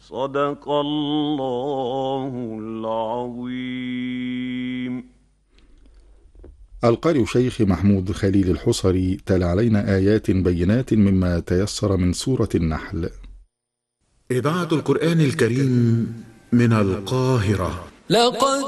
صدق الله العظيم. القارئ شيخ محمود خليل الحصري تلا علينا آيات بينات مما تيسر من سورة النحل. إذاعة القرآن الكريم من القاهرة. لقد